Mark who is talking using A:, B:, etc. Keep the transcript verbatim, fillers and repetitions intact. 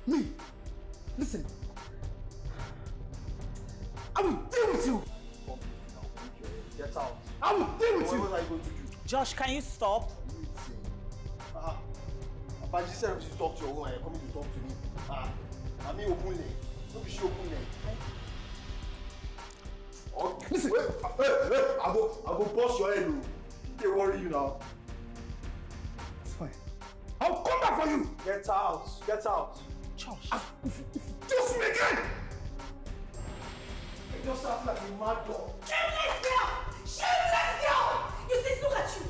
A: Me! Listen! I will deal with you!
B: Get out.
A: I will deal with you!
B: What are you going to do?
C: Josh, can you stop?
B: Ah, but you said you talk to your woman, you're coming to talk to me. Ah, I mean open leg. Don't be sure open leg. Okay. Listen. Wait, wait, wait. I go, I go bust your head. They worry you now.
A: It's fine. I'll come back for you!
B: Get out. Get out.
C: Josh.
A: Just me again!
B: You just sound like a mad dog.
D: Shameless girl! Shameless girl! You see, look at you!